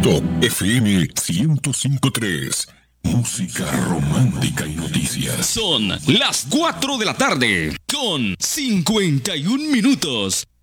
Top FM 105.3. Música romántica y noticias. Son las 4 de la tarde con 51 minutos.